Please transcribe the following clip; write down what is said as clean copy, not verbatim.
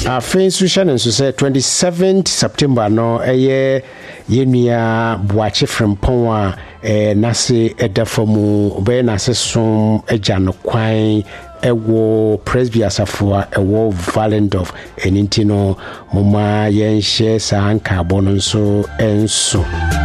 Face Shannon said 27th September no yenia Boache from Ponwa Nasi Edafomu be Nasi Sum Ejano Kwai Ewo Presby Asafua Ewo Valendorf Enintino Moma Yen Share San Carbon so enso.